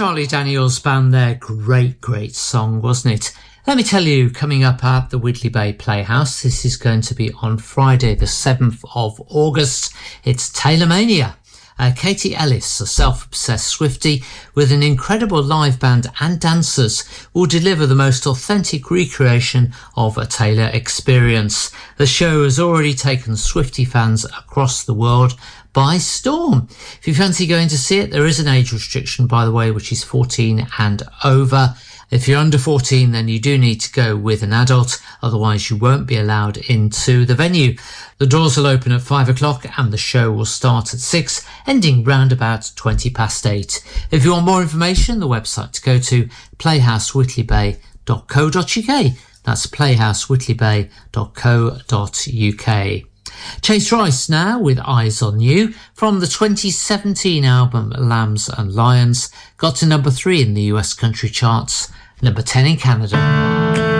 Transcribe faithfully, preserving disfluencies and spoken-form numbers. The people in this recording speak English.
Charlie Daniels Band there. Great, great song, wasn't it? Let me tell you, coming up at the Whitley Bay Playhouse, this is going to be on Friday the seventh of August. It's Taylormania. Uh, Katie Ellis, a self-obsessed Swiftie with an incredible live band and dancers, will deliver the most authentic recreation of a Taylor experience. The show has already taken Swiftie fans across the world by storm. If you fancy going to see it, there is an age restriction, by the way, which is fourteen and over. If you're under fourteen, then you do need to go with an adult, otherwise you won't be allowed into the venue. The doors will open at five o'clock and the show will start at six, ending round about twenty past eight. If you want more information, the website to go to playhouse whitley bay dot co dot uk. That's playhouse whitley bay dot co dot uk. Chase Rice now with Eyes on You from the twenty seventeen album Lambs and Lions, got to number three in the U S country charts, number ten in Canada.